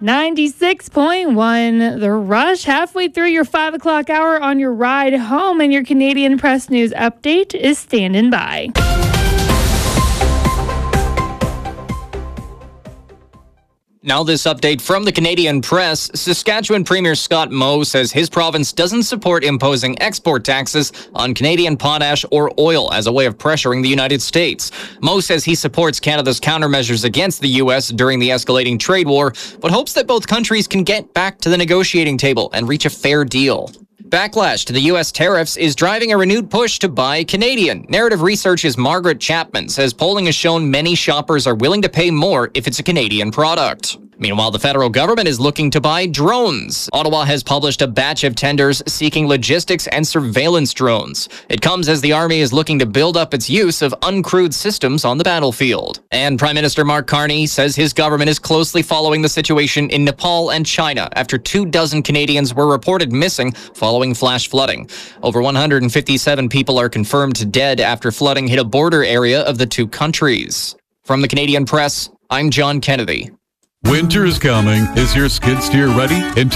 96.1 The Rush, halfway through your 5 o'clock hour on your ride home, and your Canadian Press News update is standing by. Now this update from the Canadian Press. Saskatchewan Premier Scott Moe says his province doesn't support imposing export taxes on Canadian potash or oil as a way of pressuring the United States. Moe says he supports Canada's countermeasures against the U.S. during the escalating trade war, but hopes that both countries can get back to the negotiating table and reach a fair deal. Backlash to the U.S. tariffs is driving a renewed push to buy Canadian. Narrative Research's Margaret Chapman says polling has shown many shoppers are willing to pay more if it's a Canadian product. Meanwhile, the federal government is looking to buy drones. Ottawa has published a batch of tenders seeking logistics and surveillance drones. It comes as the Army is looking to build up its use of uncrewed systems on the battlefield. And Prime Minister Mark Carney says his government is closely following the situation in Nepal and China after 24 Canadians were reported missing following flash flooding. Over 157 people are confirmed dead after flooding hit a border area of the two countries. From the Canadian Press, I'm John Kennedy. Winter is coming. Is your skid steer ready?